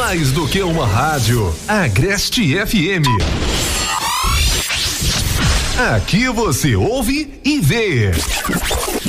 Mais do que uma rádio, Agreste FM. Aqui você ouve e vê.